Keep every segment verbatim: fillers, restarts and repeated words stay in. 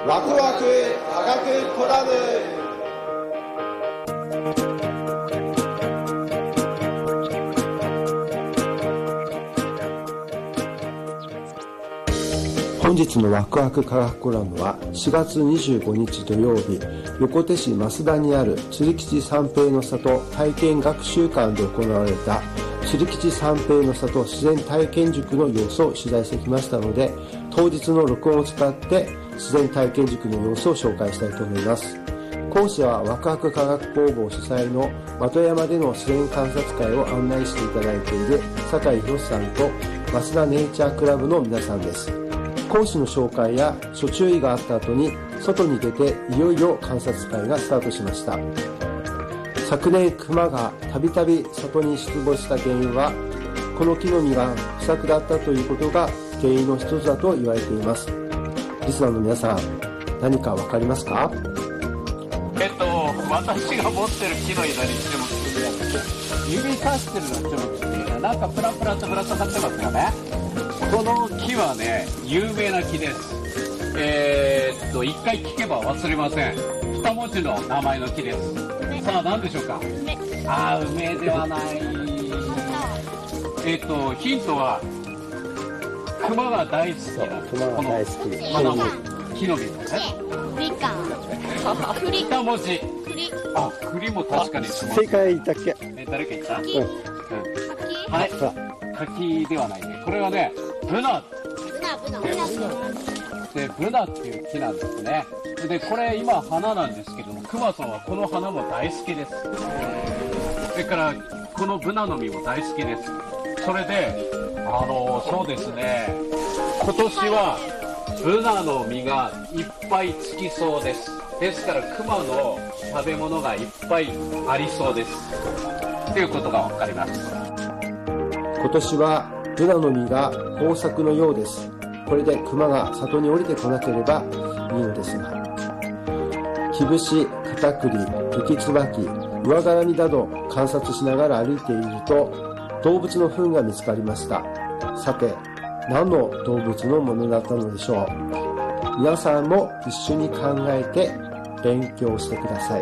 ワクワク科学コラム。本日のワクワク科学コラムはしがつにじゅうごにち土曜日、横手市増田にある鶴吉三平の里体験学習館で行われた鶴吉三平の里自然体験塾の様子を取材してきましたので、当日の録音を使って自然体験塾の様子を紹介したいと思います。講師はワクワク科学工房主催の的山での自然観察会を案内していただいている酒井宏さんと増田ネイチャークラブの皆さんです。講師の紹介や諸注意があった後に外に出ていよいよ観察会がスタートしました。昨年クマがたびたび里に出没した原因はこの木の実が不作だったということが原因の一つだと言われています。リスナーの皆さん、何か分かりますか？ えっと私が持ってる木の枝に注目してください。指さしてるの注目してください。なんかプラプラとぶら下がってますよね。この木はね、有名な木です。えー、っと一回聞けば忘れません。二文字の名前の木です。さあ何でしょうか？梅。あー、梅ではない。えー、っとヒントはクマが大好きなんです。 クマが大好き。 花も木の実ですね。 栗か。栗。 二文字。 栗。 あ、栗も確かに正解だっけ？ え、誰か言った？うん。 柿。 はい。柿ではないね。これはね、ブナ。 ブナブナブナ。 で、ブナっていう木なんですね。で、これ今花なんですけども、クマさんはこの花も大好きです。それからこのブナの実も大好きです。それで、あのそうですね、今年はブナの実がいっぱいつきそうです。ですからクマの食べ物がいっぱいありそうですということがわかります。 今年はブナの実が豊作のようです。これでクマが里に降りてこなければいいのですが、キブシ、カタクリ、ユキツバキ、ウワガラミなど観察しながら歩いていると動物の糞が見つかりました。さて、何の動物のものだったのでしょう。皆さんも一緒に考えて勉強してください。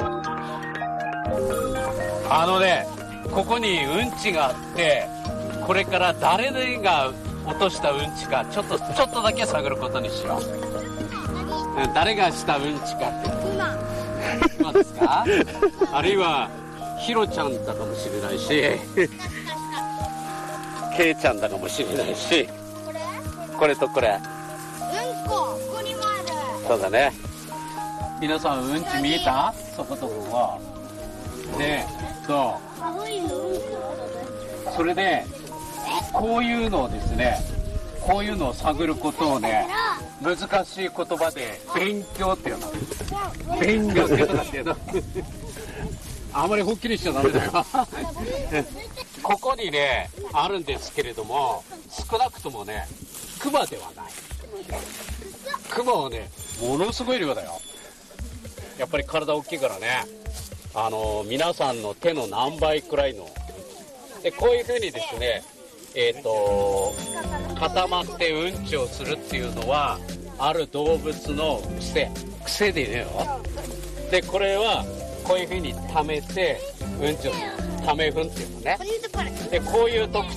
あのね、ここにうんちがあって、これから誰が落としたうんちかちょっとちょっとだけ探ることにしよう。誰がしたうんちかって。クマですか？あるいはヒロちゃんだかもしれないし、ケイちゃんだかもしれないし、 これ？ これとこれ。 うんこ。ここにもある。 そうだね。皆さんうんち見えた？そことここは。で、とそれでこういうのをですね、こういうのを探ることをね、難しい言葉で勉強っていうの。勉強っていうのっていうの。あまりほっきりしちゃダメだよ。ここにね、あるんですけれども、少なくともね、クマではない。クマはね、ものすごい量だよ。やっぱり体大きいからね、あの皆さんの手の何倍くらいの。で、こういうふうにですね、えっと、固まってうんちをするっていうのは、ある動物の癖。癖でねよ。で、これは、こういうふうに溜めて、うんちをする。溜め糞っていうのね。で、こういう特